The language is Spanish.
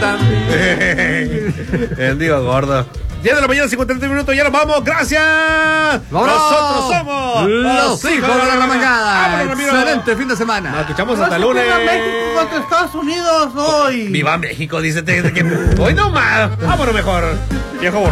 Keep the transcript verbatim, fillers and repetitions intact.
también. El digo gordo. diez de la mañana, cincuenta y tres minutos, ya nos vamos, gracias. ¡Vámonos! Nosotros somos los hijos de la remangada. Excelente fin de semana. Nos escuchamos No hasta se el lunes. pierda México contra Estados Unidos hoy. Viva México, dice. Hoy no más. Vámonos mejor. Viejo borracho.